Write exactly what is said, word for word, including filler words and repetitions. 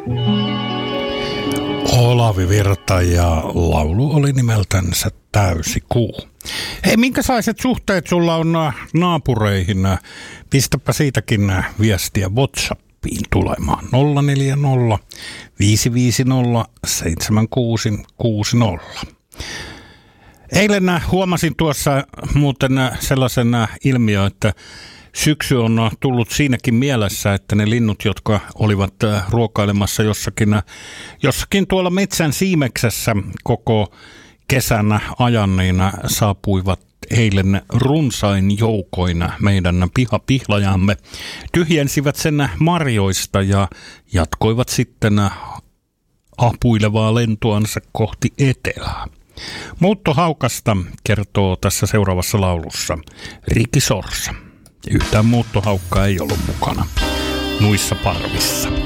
Olavi Virta ja laulu oli nimeltänsä Täysi kuu. Hei, minkälaiset suhteet sulla on naapureihin? Pistäpä siitäkin viestiä WhatsAppiin tulemaan nolla neljä nolla viisi viisi nolla seitsemän kuusi kuusi nolla. Eilen huomasin tuossa muuten sellaisen ilmiön, että syksy on tullut siinäkin mielessä, että ne linnut, jotka olivat ruokailemassa jossakin, jossakin tuolla metsän siimeksessä koko kesän ajan, niin saapuivat eilen runsain joukoina meidän pihapihlajamme, tyhjensivät sen marjoista ja jatkoivat sitten apuilevaa lentoansa kohti etelää. Muuttohaukasta kertoo tässä seuraavassa laulussa Riki Sorsa. Yhtään muuttohaukkaa ei ollut mukana nuissa parvissa.